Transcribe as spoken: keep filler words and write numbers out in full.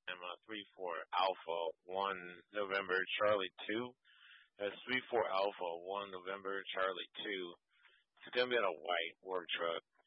I'm uh, three four Alpha one November Charlie two. That's three four Alpha one November Charlie two. It's gonna be on a white work truck.